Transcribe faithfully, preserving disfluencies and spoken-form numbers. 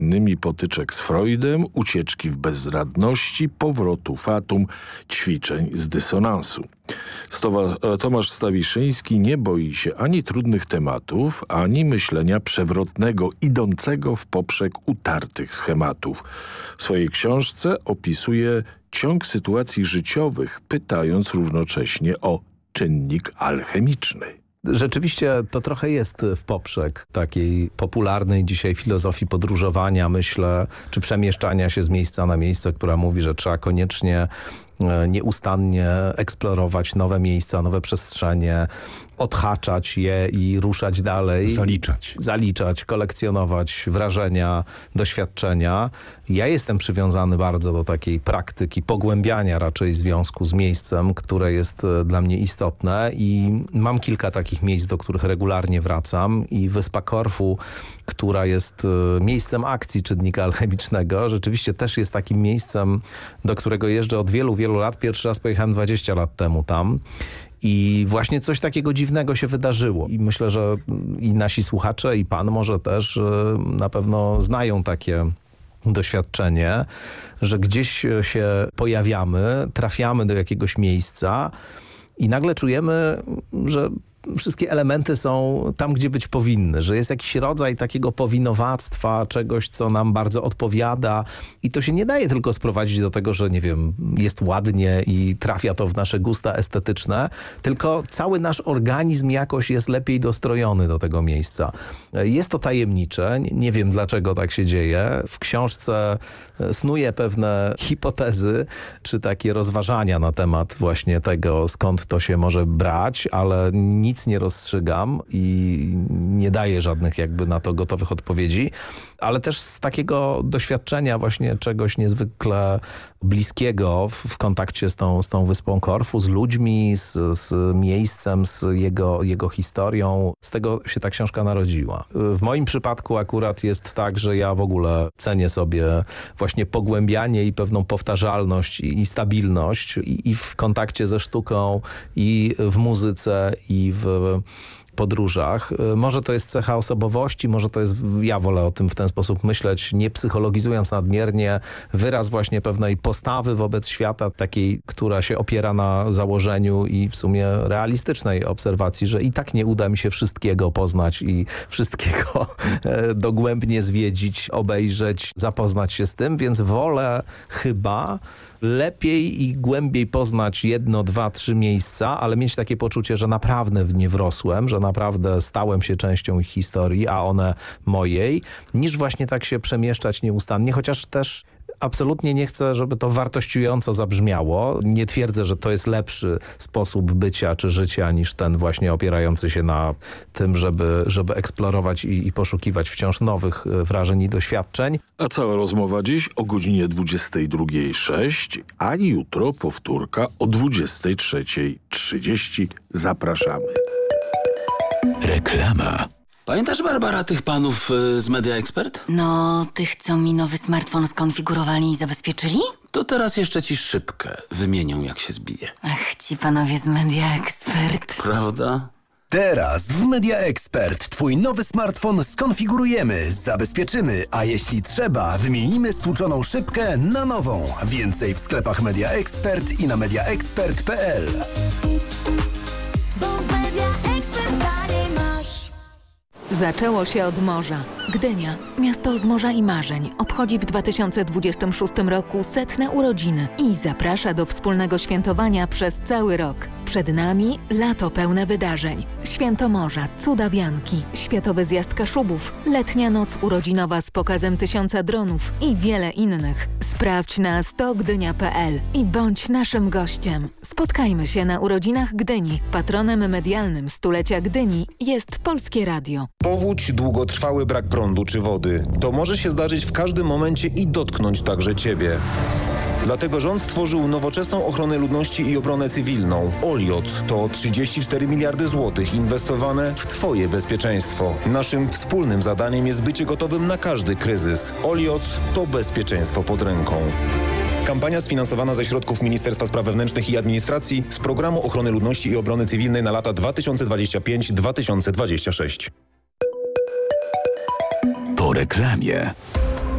innymi potyczek z Freudem, ucieczki w bezradności, powrotu fatum, ćwiczeń z dysonansu. Stowa- Tomasz Stawiszyński nie boi się ani trudnych tematów, ani myślenia przewrotnego, idącego w poprzek utartych schematów. W swojej książce opisuje ciąg sytuacji życiowych, pytając równocześnie o czynnik alchemiczny. Rzeczywiście to trochę jest w poprzek takiej popularnej dzisiaj filozofii podróżowania, myślę, czy przemieszczania się z miejsca na miejsce, która mówi, że trzeba koniecznie nieustannie eksplorować nowe miejsca, nowe przestrzenie, odhaczać je i ruszać dalej. Zaliczać. Zaliczać, kolekcjonować wrażenia, doświadczenia. Ja jestem przywiązany bardzo do takiej praktyki pogłębiania raczej związku z miejscem, które jest dla mnie istotne i mam kilka takich miejsc, do których regularnie wracam i wyspa Korfu, która jest miejscem akcji czynnika alchemicznego, rzeczywiście też jest takim miejscem, do którego jeżdżę od wielu, wielu lat. Pierwszy raz pojechałem dwadzieścia lat temu tam. I właśnie coś takiego dziwnego się wydarzyło. I myślę, że i nasi słuchacze, i pan może też na pewno znają takie doświadczenie, że gdzieś się pojawiamy, trafiamy do jakiegoś miejsca i nagle czujemy, że wszystkie elementy są tam, gdzie być powinny, że jest jakiś rodzaj takiego powinowactwa, czegoś, co nam bardzo odpowiada i to się nie daje tylko sprowadzić do tego, że nie wiem, jest ładnie i trafia to w nasze gusta estetyczne, tylko cały nasz organizm jakoś jest lepiej dostrojony do tego miejsca. Jest to tajemnicze, nie wiem dlaczego tak się dzieje. W książce snuję pewne hipotezy, czy takie rozważania na temat właśnie tego, skąd to się może brać, ale nie nic nie rozstrzygam i nie daję żadnych jakby na to gotowych odpowiedzi, ale też z takiego doświadczenia właśnie czegoś niezwykle bliskiego w, w kontakcie z tą, z tą wyspą Korfu, z ludźmi, z, z miejscem, z jego, jego historią. Z tego się ta książka narodziła. W moim przypadku akurat jest tak, że ja w ogóle cenię sobie właśnie pogłębianie i pewną powtarzalność i, i stabilność i, i w kontakcie ze sztuką, i w muzyce, i w podróżach. Może to jest cecha osobowości, może to jest, ja wolę o tym w ten sposób myśleć, nie psychologizując nadmiernie, wyraz właśnie pewnej postawy wobec świata, takiej, która się opiera na założeniu i w sumie realistycznej obserwacji, że i tak nie uda mi się wszystkiego poznać i wszystkiego dogłębnie zwiedzić, obejrzeć, zapoznać się z tym, więc wolę chyba lepiej i głębiej poznać jedno, dwa, trzy miejsca, ale mieć takie poczucie, że naprawdę w nie wrosłem, że naprawdę stałem się częścią ich historii, a one mojej, niż właśnie tak się przemieszczać nieustannie, chociaż też absolutnie nie chcę, żeby to wartościująco zabrzmiało. Nie twierdzę, że to jest lepszy sposób bycia czy życia niż ten właśnie opierający się na tym, żeby, żeby eksplorować i, i poszukiwać wciąż nowych wrażeń i doświadczeń. A cała rozmowa dziś o godzinie dwudziestej drugiej sześć, a jutro powtórka o dwudziestej trzeciej trzydzieści. Zapraszamy. Reklama. Pamiętasz, Barbara, tych panów y, z Media Expert? No, tych, co mi nowy smartfon skonfigurowali i zabezpieczyli? To teraz jeszcze ci szybkę wymienią, jak się zbije. Ach, ci panowie z Media Expert. Prawda? Teraz w Media Expert twój nowy smartfon skonfigurujemy, zabezpieczymy, a jeśli trzeba, wymienimy stłuczoną szybkę na nową. Więcej w sklepach Media Expert i na media expert kropka p l. Zaczęło się od morza. Gdynia, miasto z morza i marzeń, obchodzi w dwa tysiące dwudziestym szóstym roku setne urodziny i zaprasza do wspólnego świętowania przez cały rok. Przed nami lato pełne wydarzeń. Święto Morza, Cuda Wianki, Światowy Zjazd Kaszubów, letnia noc urodzinowa z pokazem tysiąca dronów i wiele innych. Sprawdź na sto gdynia kropka p l i bądź naszym gościem. Spotkajmy się na urodzinach Gdyni. Patronem medialnym stulecia Gdyni jest Polskie Radio. Powódź, długotrwały brak prądu czy wody. To może się zdarzyć w każdym momencie i dotknąć także Ciebie. Dlatego rząd stworzył nowoczesną ochronę ludności i obronę cywilną. Oliot to trzydzieści cztery miliardy złotych inwestowane w Twoje bezpieczeństwo. Naszym wspólnym zadaniem jest bycie gotowym na każdy kryzys. Oliot to bezpieczeństwo pod ręką. Kampania sfinansowana ze środków Ministerstwa Spraw Wewnętrznych i Administracji z Programu Ochrony Ludności i Obrony Cywilnej na lata dwa tysiące dwudziesty piąty do dwa tysiące dwudziestego szóstego. Po reklamie.